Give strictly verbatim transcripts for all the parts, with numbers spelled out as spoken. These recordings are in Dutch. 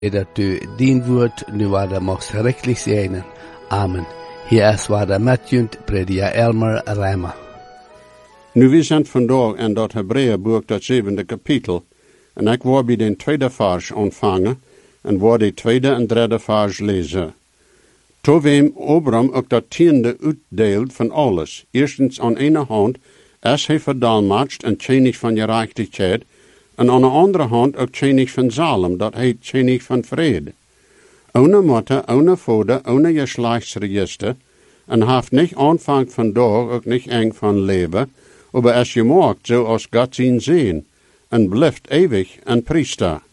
dat du dien woord nu waar de mocht rechtlich zijn. Amen. Hier is waar de metjunt predia Elmer Rijmer. Nu, we zijn vandaag in dat Hebreeënboek, dat zevende kapitel. En ik wou bij den tweede vers ontvangen en wou de tweede en derde vers lezen. Toen wem Abraham ook dat tiende uitdeelt van alles. Eerstens aan ene hand, als hij verdalmacht en tjenig van gerechtigheid, en aan de andere hand ook tjenig van zalem, dat heet tjenig van vrede. Ohne moeder, ohne vader, ohne geslachtsregister, en haft niet aanvang van dag, ook niet eng van leven, aber als je maakt zo als God zien zien, en blijft eeuwig een priester.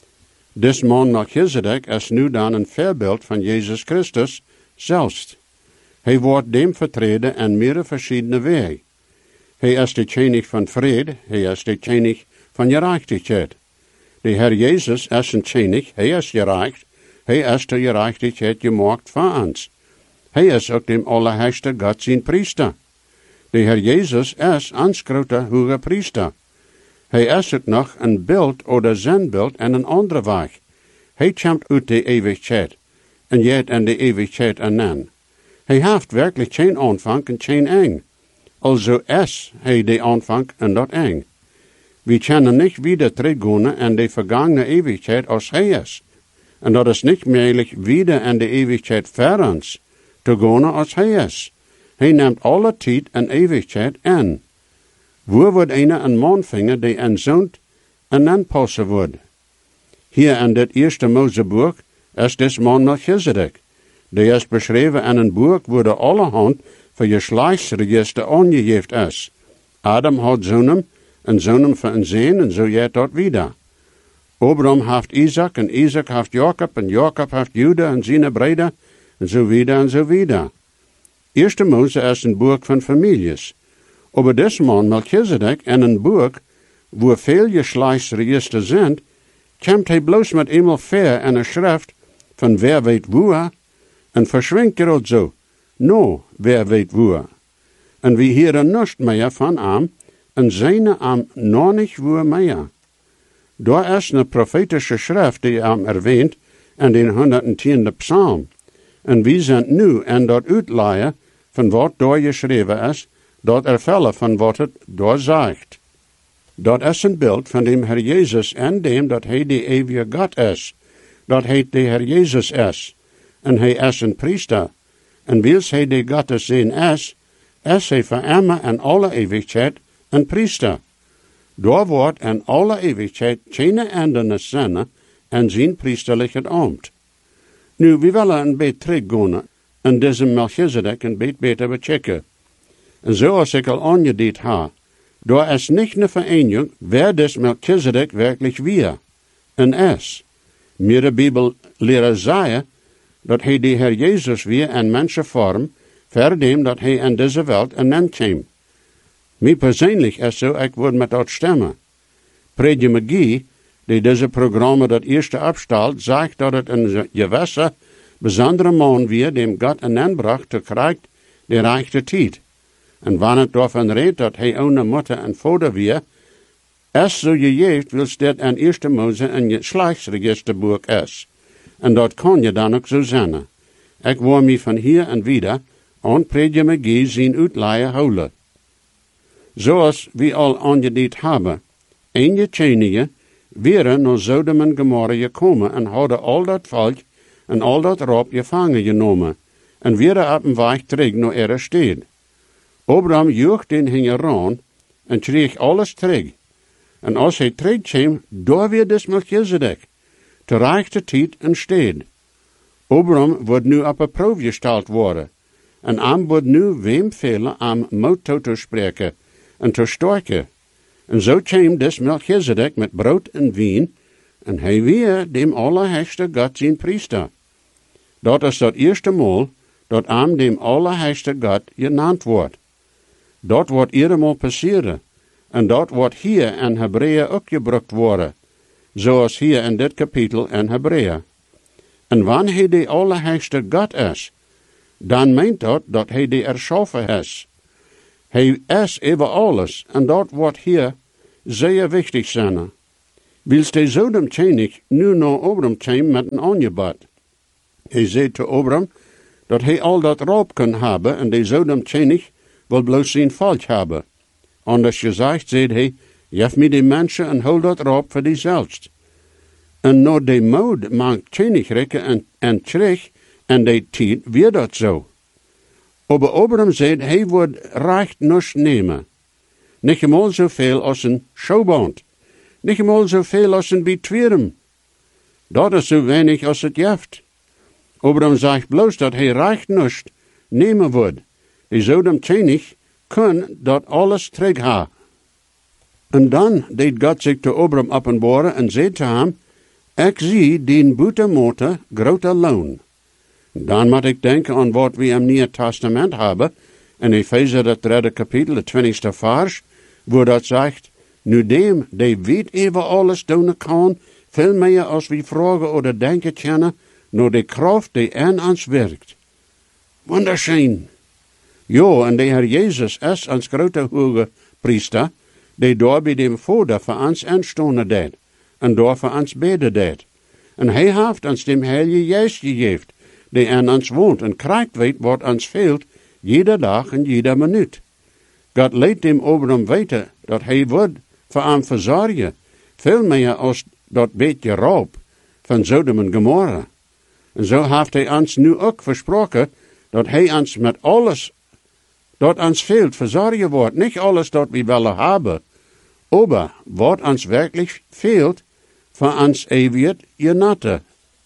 Des man Melchizedek is nu dan een voorbeeld van Jezus Christus zelfs. Hij wordt dem vertreden en meerdere verschillende wegen. Hij is de tjenig van vrede, hij is de tjenig van gerechtigheid. De Heer Jezus is een tjenig, hij is gerecht, hij is de gerechtigheid gemaakt van ons. Hij is ook dem allerheiligste God zijn priester. De Heer Jezus is ons grote hoge priester. Hij is ook nog een beeld oder zenbeeld en een andere weg. Hij komt uit de eeuwigheid en jet in de eeuwigheid aan. Hij heeft werkelijk geen aanvang en geen eng. Also is hij de aanvang en dat eng. We kunnen niet wieder teruggaan in de vergangene eeuwigheid als hij is. En dat is niet mogelijk wieder in de eeuwigheid voor ons te gaan als hij is. Hij neemt alle tijd en eeuwigheid in. Waar wordt een een man vinden die een zoon en dan passen wordt? Hier in dit eerste Moseboek is des man Melchizedek. Die is beschreven in een boek waar de allerhand voor je geslachtsregister aangegeven is. Adam had zonen en zonen van een zeen en zo jet dat wieder. Abraham heeft Isaac en Isaac heeft Jacob en Jacob heeft Juda en zijn breden en zo wieder en zo wieder. Eerste Mose is een boek van families. Aber des man Melchizedek in een boek, waar veel geslachtsregisters zijn, komt hij bloos met eenmaal ver in een schrift van wer weet waar, en verschwindt er zo, no, wer weet waar. En we hieren niets meer van hem, en zijn hem nog niet waar meer. Daar is een profetische schrift die hem erwähnt in den honderdtiende psalm. En we zijn nu in dat uitleien van wat daar geschreven is, dat ervellen van wat het daar zegt. Dat is een beeld van de Heer Jezus en dem dat hij de eeuwige God is. Dat hij de Heer Jezus is. En hij is een priester. En wils hij de God des zijn is, is hij voor immer en alle eeuwigheid een priester. Daar wordt in alle eeuwigheid geen einde zinnen en zijn priesterlijke ambt. Nu, we willen een beetje teruggaan en deze Melchizedek een beetje beter bechecken. En zoals ik al aangediend heb, daar is niet een vereniging wer des Melchizedek werkelijk weer en is. Meer de Bijbel leren zeggen dat hij de Heer Jezus weer in mensenvorm, verdem dat hij in deze wereld een mens kwam. Mij persoonlijk is zo, ik word met dat stemmen. Predje McGee, die deze programma dat eerste afstelt, zegt dat het een gewisse, bijzondere man weer, dem God een aanbracht te krijgen de rechte tijd. En wanneer het daarvan redt dat hij ohne moeder en vader weer, is zo gegeven, wils dit een eerste Mose een geslachtsregisterboek is. En dat kan je dan ook zo zijn. Ik wil me van hier en wieder aan Predje McGee zien uitleien houden. Zoals we al aangediend hebben, een je tjenige, weer naar Sodom en Gomorra gekomen en hadden al dat volk en al dat rob gevangen genomen, en weer op een weg terug naar ihre stad. Abraham joeg den hinger aan en kreeg alles terug. En als hij terugkwam, daar weer des Melchizedek, te rechte tijd en stad. Abraham wordt nu op een proef gesteld worden, en am wordt nu wem velen am moed toe te spreken en te sterken. En zo kwam des Melchizedek met brood en wien, en hij weer dem allerheiligste God zijn priester. Dat is dat eerste maal dat am dem allerheiligste God genaamd wordt. Dat wordt eenmaal passeren, en dat wordt hier in Hebreeën ook gebruikt worden, zoals hier in dit kapitel in Hebreeën. En wanneer hij de allerheiligste God is, dan meent dat dat hij de erschaffen is. Hij is over alles, en dat wordt hier zeer wichtig zijn. Wils de Sodom König nu naar Abram kwam met een aangebod. Hij zei te Abram dat hij al dat raap kon hebben en de Sodom König wil bloos zijn volk hebben. Anders gezegd, zei hij, geef me die mensen en hou dat raap voor die zelfst. En na de moed maakt Königrijken en, en terug en de tijd weer dat zo. Aber Abram zei, hij wordt recht niets nemen. Niet eenmaal zoveel als een showband. Niet eenmaal zoveel als een betweren. Dat is zo weinig als het jeft. Abram zegt bloos dat hij recht niets nemen wordt. Die Sodom König kon dat alles terugha. En dan deed God zich te Abram openbaren en zei te hem, ik zie die boete mote grote loon. Dan moet ik denken aan wat we im Nieuwe Testament hebben, in Epheser het derde kapitel, de twintigste vers, waar dat zegt, nu dem, die weet even alles doen kan, veel meer als we vragen of denken kunnen, naar de kracht die in ons werkt. Wunderschön. Ja, en de Heer Jezus is ons grote hoge priester, die daar bij dem Vader voor ons aanstonden deed, en daar voor ons beden deed. En hij heeft ons dem Heilige Geest gegeven, die in ons woont en krijgt weet wat ons veelt, jede dag en jede minuut. God leidt dem Abram weten dat hij wordt voor hem verzorgen, veel meer als dat beetje raap van Sodom en Gomorra. En zo heeft hij ons nu ook versproken dat hij ons met alles dat ons veelt verzorgen wordt. Niet alles dat we willen hebben, aber wat ons werkelijk veelt, voor ons eeuwig genatte.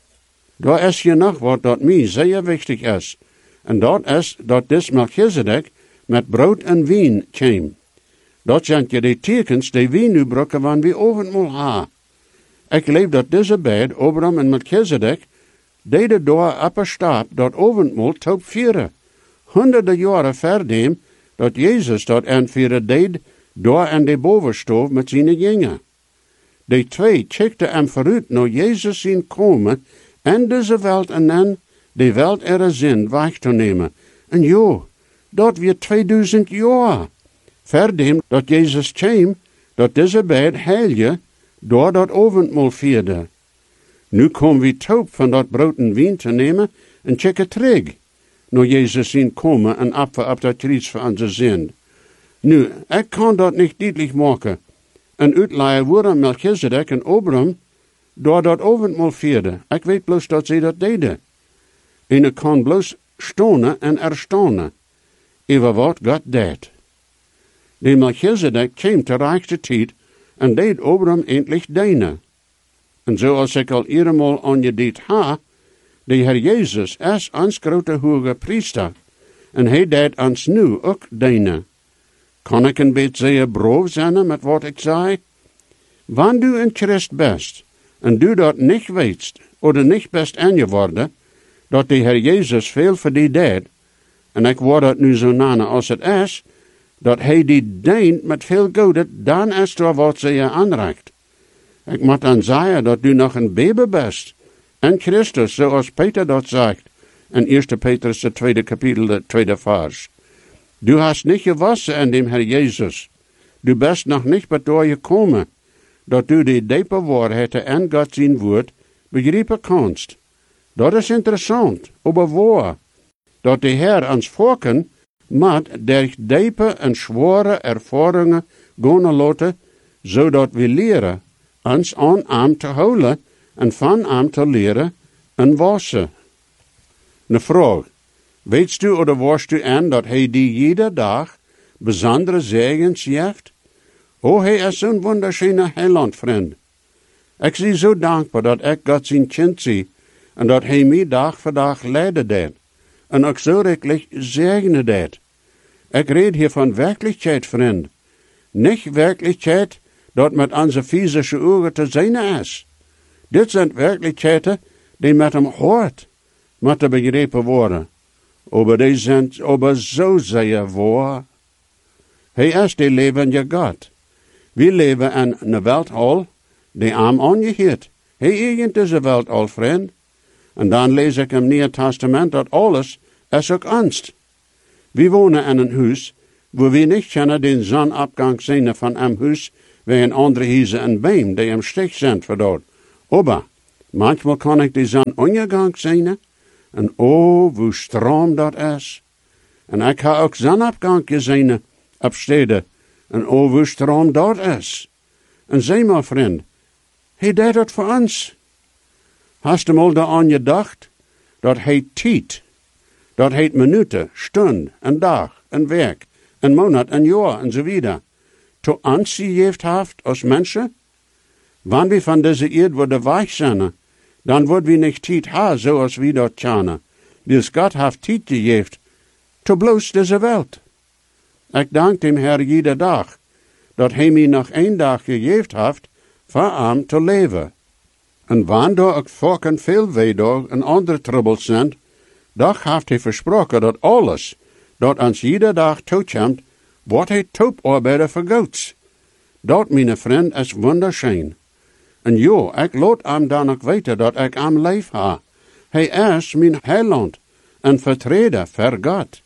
Daar is je nog wat dat mij zeer wichtig is. En dat is dat dit Melchizedek met brood en wijn kwam. Dat zijn je de tekens die we nu gebruiken wanneer we avondmaal ha. Ik leef dat deze beid, Abram en Melchizedek, deden door op een stap dat avondmaal top vieren. Honderden jaren verdem dat Jezus dat aanvieren deed door in de bovenstoof met zijn jongen. De twee checkten hem vooruit naar Jezus zien komen en deze welt en dan de welt er zin weg te nemen. En jo, dat weer tweeduizend jaar. Verdem dat Jezus kwam, dat deze beid heilige door dat avondmaal vierde. Nu komen we top van dat brood en wijn te nemen en checken terug. Naar Jezus zien komen en apfen op dat kruis voor onze zin. Nu, ik kan dat niet duidelijk maken. En uitleiden worden Melchizedek en Abram door dat avondmaal vierde. Ik weet bloos dat ze dat deden. En ik kan bloos stonen en erstaunen over wat God deed. De Melchizedek kwam te rechte tijd en deed Abram eindelijk dienen. En zoals ik al eenmaal aan je dit ha, de Heer Jezus is ons grote hoge priester, en hij deed ons nu ook dienen. Kan ik een beetje zeer brood zijn met wat ik zei? Wanneer du een Christ bent, en du dat niet weet, of niet best aangeworden, dat de Heer Jezus veel voor die deed, en ik word het nu zo nana als het is, dat hij die dient met veel goede, dan is er wat ze je aanreikt. Ik moet dan zeggen dat du nog een baby bent, en Christus, zoals Peter dat zegt, in eerste Petrus, het tweede kapitel, de tweede vers. Du hast niet gewassen in dem Herr Jezus. Du bist nog niet bedoor gekomen, dat du die diepe waarheid en God zijn woord begrijpen kanst. Dat is interessant, aber waar, dat de Heer ons volken moet der diepe en zware ervaringen gaan laten, zodat we leren ons aan hem te houden en van hem te leren en wassen. Een vraag. Weet u of worst u aan dat hij die jede dag bijzondere zegens geeft? Oh, hij is zo'n wunderschöne heilandvriend. Ik zie zo dankbaar dat ik God zijn kind zie en dat hij mij dag voor dag leiden deed en ook zo rekelijk zegenen deed. Ik red hier van werkelijkheid, vriend. Niet werkelijkheid dat met onze physische ogen te zien is. Dit zijn werkelijkheden die met hem hoort, moeten begrepen worden. Aber die zijn aber zo zeer waar. Hij is de levende God. We leven in een welthal die hem aangeheert. Hij eigent deze welthal, vriend. En dan lees ik im Nieuwe Testament dat alles is ook angst. We wonen in een huis, waar we niet kunnen den zonopgang zien van een huis wie een andere hieze een beam die im Stich sind voor dat. Aber manchmal kan ik die zon ondergang zien, en oh, hoe stroom dat is. En ik heb ook zonopgang gezien op steden, en oh, hoe stroom dat is. En zeg maar, vriend, hij deed dat voor ons. Hast du mal daaraan gedacht, dat hij tijd, dat hij minuten, stund, en dag, en werk, en maand, en jaar, en zo wieder, to ons gegeven heeft als mensen? Wanneer we van deze eerd worden weich zijn, dan worden we niet tijd hebben zoals we dat kennen. Dus God heeft tijd gegeven, to bloos deze wereld. Ik dank dem Herr jede dag, dat hij mij nog één dag gegeven heeft, voor hem te leven. En wanneer ook volken veel weedag en andere troubles zijn, doch heeft hij versproken dat alles, dat ons jede dag toekomt, wordt hij tooparbeiden voor Gods. Dat, mijn vriend, is wonderschijn. En ja, ik laat hem dan ook weten dat ik hem lief ha. Hij is mijn heiland en vertreder voor God.